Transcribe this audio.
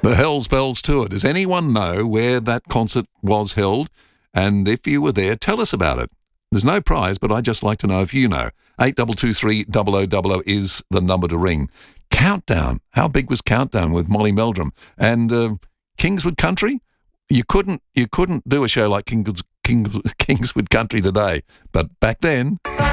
The Hells Bells Tour. Does anyone know where that concert was held? And if you were there, tell us about it. There's no prize, but I'd just like to know if you know. 8223 0000 is the number to ring. Countdown. How big was Countdown with Molly Meldrum? And Kingswood Country? You couldn't do a show like Kingswood Country today, but back then...